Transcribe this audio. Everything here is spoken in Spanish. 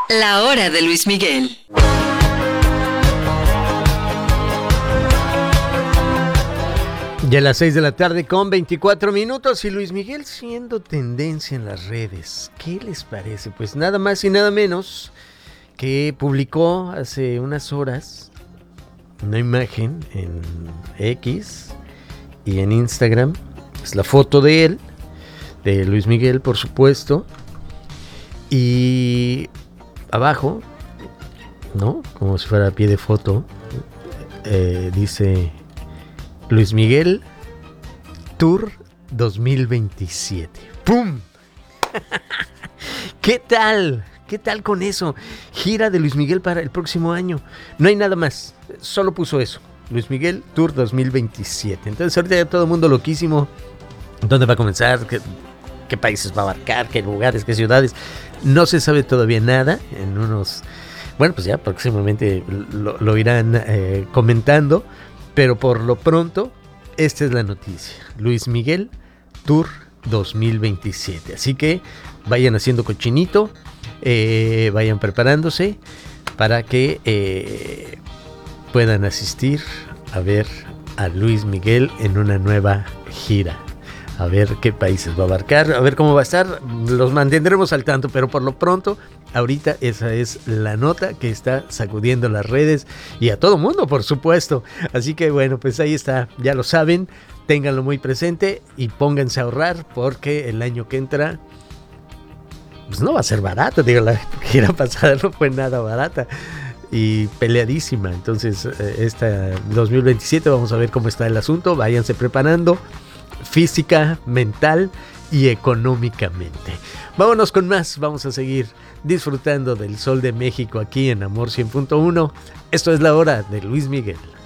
La hora de Luis Miguel. Ya a las 6 de la tarde con 24 minutos y Luis Miguel siendo tendencia en las redes. ¿Qué les parece? Pues nada más y nada menos que publicó hace unas horas una imagen en X y en Instagram. Es la foto de él, de Luis Miguel, por supuesto. Y abajo, ¿no? Como si fuera a pie de foto, dice Luis Miguel Tour 2027. ¡Pum! ¿Qué tal? ¿Qué tal con eso? Gira de Luis Miguel para el próximo año. No hay nada más. Solo puso eso. Luis Miguel Tour 2027. Entonces ahorita ya todo el mundo loquísimo. ¿Dónde va a comenzar? ¿Qué países va a abarcar? ¿Qué lugares? ¿Qué ciudades? No se sabe todavía nada. En unos... Bueno, pues ya próximamente lo irán comentando. Pero por lo pronto, esta es la noticia. Luis Miguel Tour 2027. Así que vayan haciendo cochinito. Vayan preparándose para que puedan asistir a ver a Luis Miguel en una nueva gira. A ver qué países va a abarcar, a ver cómo va a estar. Los mantendremos al tanto, pero por lo pronto, ahorita esa es la nota que está sacudiendo las redes y a todo mundo, por supuesto. Así que bueno, pues ahí está, ya lo saben, ténganlo muy presente y pónganse a ahorrar porque el año que entra pues no va a ser barato. Digo, la gira pasada no fue nada barata y peleadísima. Entonces esta 2027 vamos a ver cómo está el asunto. Váyanse preparando física, mental y económicamente. Vámonos con más. Vamos a seguir disfrutando del sol de México aquí en Amor 100.1. Esto es la hora de Luis Miguel.